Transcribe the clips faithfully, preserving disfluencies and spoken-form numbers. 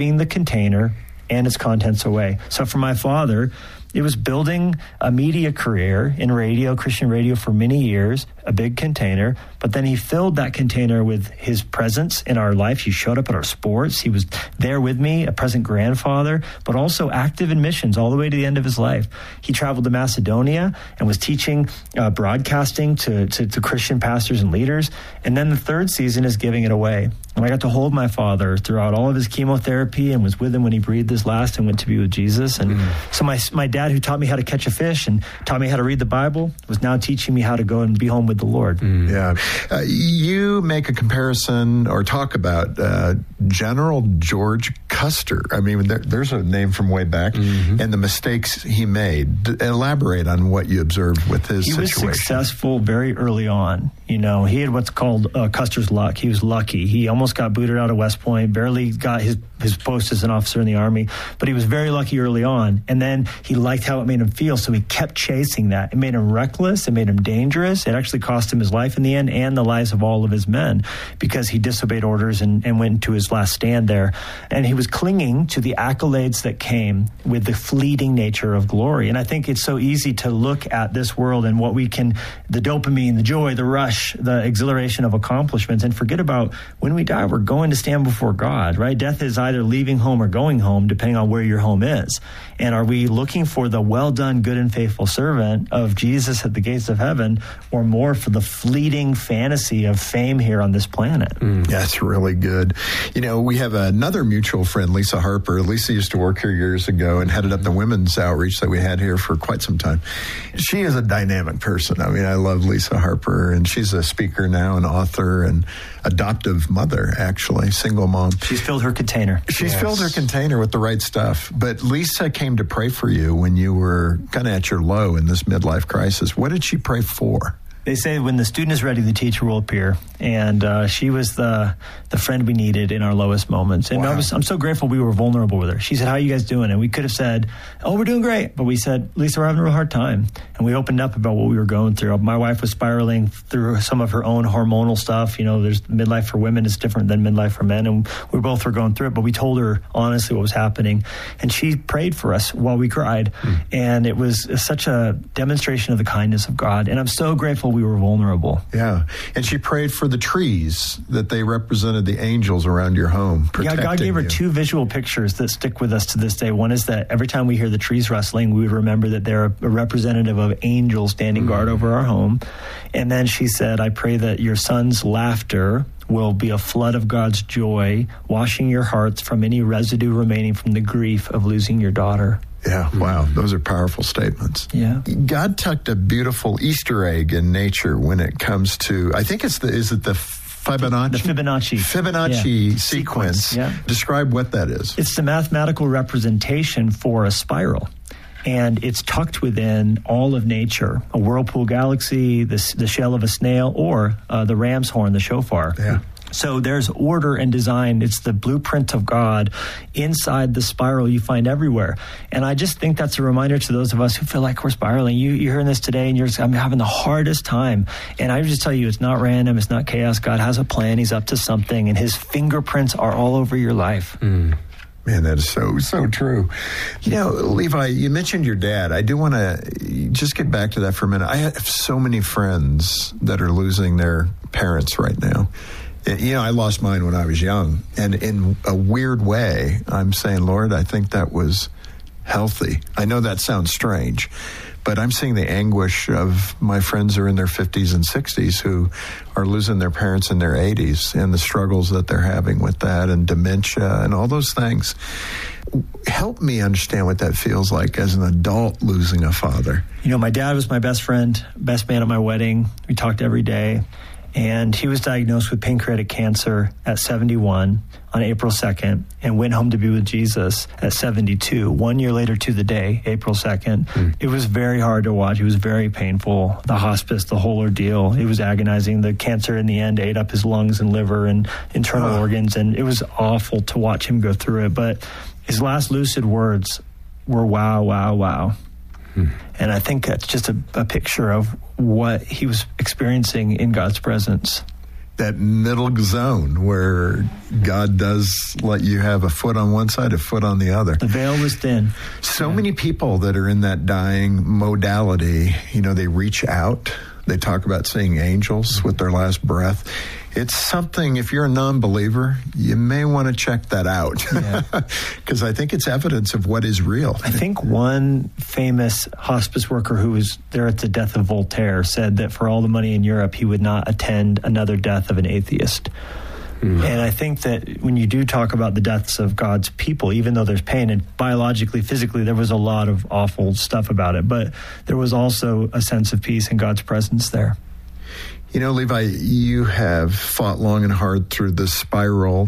being the container and its contents away. So for my father, it was building a media career in radio, Christian radio, for many years, a big container. But then he filled that container with his presence in our life. He showed up at our sports. He was there with me, a present grandfather, but also active in missions all the way to the end of his life. He traveled to Macedonia and was teaching uh, broadcasting to, to, to Christian pastors and leaders. And then the third season is giving it away. And I got to hold my father throughout all of his chemotherapy and was with him when he breathed his last and went to be with Jesus. And mm. so my my dad, who taught me how to catch a fish and taught me how to read the Bible, was now teaching me how to go and be home with the Lord. Mm. Yeah. Uh, you make a comparison or talk about uh, General George Custer. I mean, there, there's a name from way back, mm-hmm. and the mistakes he made. D- elaborate on what you observed with his he situation. He was successful very early on. You know, he had what's called uh, Custer's luck. He was lucky. He almost got booted out of West Point, barely got his, his post as an officer in the Army, but he was very lucky early on. And then he liked how it made him feel, so he kept chasing that. It made him reckless. It made him dangerous. It actually cost him his life in the end and the lives of all of his men because he disobeyed orders and, and went into his last stand there. And he was clinging to the accolades that came with the fleeting nature of glory. And I think it's so easy to look at this world and what we can, the dopamine, the joy, the rush, the exhilaration of accomplishments, and forget about when we die, we're going to stand before God, right? Death is either leaving home or going home, depending on where your home is. And are we looking for the well done, good and faithful servant of Jesus at the gates of heaven, or more for the fleeting fantasy of fame here on this planet? Mm. That's really good. You know, we have another mutual friend, Lisa Harper. Lisa used to work here years ago and headed up the women's outreach that we had here for quite some time. She is a dynamic person. I mean, I love Lisa Harper, and she's a speaker now, an author, and adoptive mother, actually, single mom. She's filled her container. She's yes. filled her container with the right stuff. But Lisa came to pray for you when you were kind of at your low in this midlife crisis. What did she pray for? They say when the student is ready, the teacher will appear. And uh, she was the the friend we needed in our lowest moments. And wow. I was, I'm so grateful we were vulnerable with her. She said, how are you guys doing? And we could have said, oh, we're doing great. But we said, Lisa, we're having a real hard time. And we opened up about what we were going through. My wife was spiraling through some of her own hormonal stuff. You know, there's midlife for women is different than midlife for men. And we both were going through it. But we told her honestly what was happening. And she prayed for us while we cried. Mm. And it was such a demonstration of the kindness of God. And I'm so grateful we were vulnerable. Yeah. And she prayed for the trees, that they represented the angels around your home, protecting Yeah, God gave her you. two visual pictures that stick with us to this day. One is that every time we hear the trees rustling, we would remember that they're a representative of angels standing mm. guard over our home. And then she said, I pray that your son's laughter will be a flood of God's joy, washing your hearts from any residue remaining from the grief of losing your daughter. Yeah, wow. Those are powerful statements. Yeah. God tucked a beautiful Easter egg in nature when it comes to, I think it's the, is it the Fibonacci? The Fibonacci. Fibonacci yeah. sequence. sequence. Yeah. Describe what that is. It's the mathematical representation for a spiral. And it's tucked within all of nature, a whirlpool galaxy, the, the shell of a snail, or uh, the ram's horn, the shofar. Yeah. So there's order and design. It's the blueprint of God inside the spiral you find everywhere. And I just think that's a reminder to those of us who feel like we're spiraling. You, you're hearing this today and you're just, I'm having the hardest time. And I would just tell you, it's not random. It's not chaos. God has a plan. He's up to something. And his fingerprints are all over your life. Mm. Man, that is so, so true. You know, Levi, you mentioned your dad. I do want to just get back to that for a minute. I have so many friends that are losing their parents right now. You know, I lost mine when I was young. And in a weird way, I'm saying, Lord, I think that was healthy. I know that sounds strange, but I'm seeing the anguish of my friends who are in their fifties and sixties who are losing their parents in their eighties and the struggles that they're having with that and dementia and all those things. Help me understand what that feels like as an adult losing a father. You know, my dad was my best friend, best man at my wedding. We talked every day. And he was diagnosed with pancreatic cancer at seventy-one on April second and went home to be with Jesus at seventy-two, one year later to the day, April second. Mm. It was very hard to watch. It was very painful. The hospice, the whole ordeal, it was agonizing. The cancer in the end ate up his lungs and liver and internal oh. organs, and it was awful to watch him go through it. But his last lucid words were, wow, wow, wow. Hmm. And I think that's just a, a picture of what he was experiencing in God's presence. that middle zone where God does let you have a foot on one side, a foot on the other. The veil was thin. So yeah. many people that are in that dying modality, you know, they reach out. They talk about seeing angels with their last breath. It's something, if you're a non-believer, you may want to check that out. Because yeah. I think it's evidence of what is real. I think one famous hospice worker who was there at the death of Voltaire said that for all the money in Europe, he would not attend another death of an atheist. Mm. And I think that when you do talk about the deaths of God's people, even though there's pain, and biologically, physically, there was a lot of awful stuff about it, but there was also a sense of peace and God's presence there. You know, Levi, you have fought long and hard through this spiral.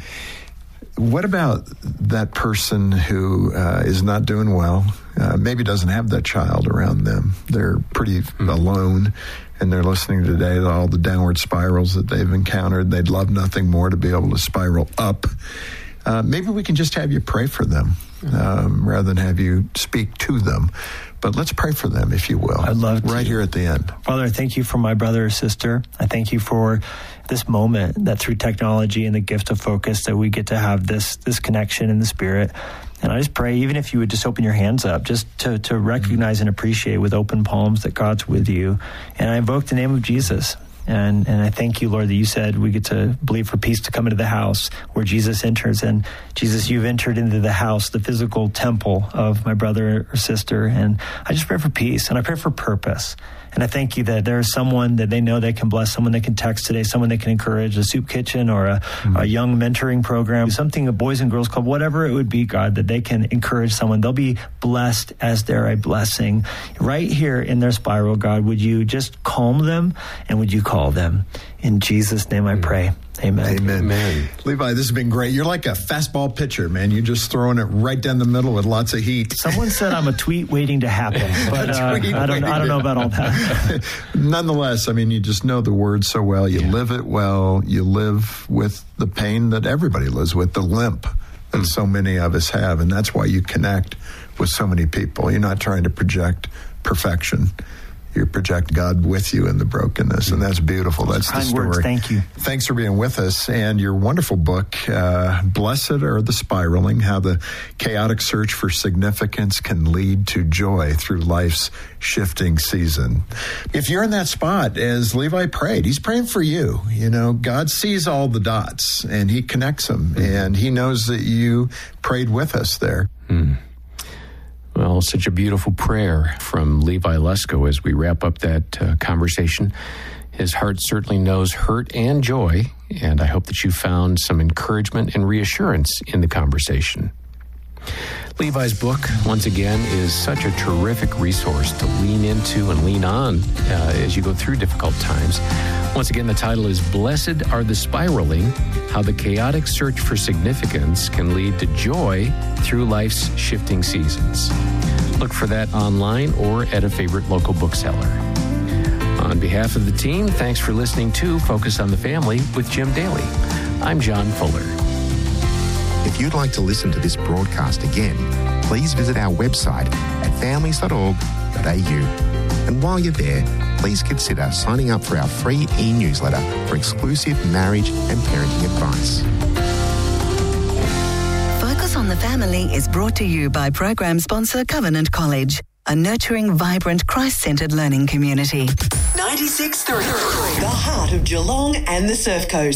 What about that person who uh, is not doing well, uh, maybe doesn't have that child around them? They're pretty mm-hmm. alone, and they're listening today to all the downward spirals that they've encountered. They'd love nothing more to be able to spiral up. Uh, maybe we can just have you pray for them um, rather than have you speak to them. But let's pray for them, if you will. I'd love to. Right here at the end. Father, I thank you for my brother or sister. I thank you for this moment that through technology and the gift of focus that we get to have this this connection in the Spirit. And I just pray, even if you would just open your hands up, just to, to recognize and appreciate with open palms that God's with you. And I invoke the name of Jesus. And and I thank you, Lord, that you said we get to believe for peace to come into the house where Jesus enters. And Jesus, you've entered into the house, the physical temple of my brother or sister. And I just pray for peace, and I pray for purpose. And I thank you that there's someone that they know they can bless, someone they can text today, someone they can encourage, a soup kitchen or a, mm-hmm. a young mentoring program, something, a Boys and Girls Club, whatever it would be, God, that they can encourage someone. They'll be blessed as they're a blessing. Right here in their spiral, God, would you just calm them and would you call them? In Jesus' name I pray. Amen. Amen. Amen. Levi, this has been great. You're like a fastball pitcher, man. You're just throwing it right down the middle with lots of heat. Someone said I'm a tweet waiting to happen, but uh, I don't I don't know about all that. Nonetheless, I mean, you just know the word so well. You yeah. live it well. You live with the pain that everybody lives with, the limp that mm. so many of us have, and that's why you connect with so many people. You're not trying to project perfection. You project God with you in the brokenness, and that's beautiful. That's kind the story. Words. Thank you. Thanks for being with us, and your wonderful book, uh, Blessed Are the Spiraling, How the Chaotic Search for Significance Can Lead to Joy Through Life's Shifting Season. If you're in that spot, as Levi prayed, he's praying for you. You know, God sees all the dots, and he connects them, mm-hmm. and he knows that you prayed with us there. Mm. Well, such a beautiful prayer from Levi Lusko as we wrap up that uh, conversation. His heart certainly knows hurt and joy, and I hope that you found some encouragement and reassurance in the conversation. Levi's book, once again, is such a terrific resource to lean into and lean on uh, as you go through difficult times. Once again, the title is Blessed Are the Spiraling, How the Chaotic Search for Significance Can Lead to Joy Through Life's Shifting Seasons. Look for that online or at a favorite local bookseller. On behalf of the team, thanks for listening to Focus on the Family with Jim Daly. I'm John Fuller. If you'd like to listen to this broadcast again, please visit our website at families dot org dot a u. And while you're there, please consider signing up for our free e-newsletter for exclusive marriage and parenting advice. Focus on the Family is brought to you by program sponsor Covenant College, a nurturing, vibrant, Christ-centered learning community. ninety-six point three, the heart of Geelong and the Surf Coast.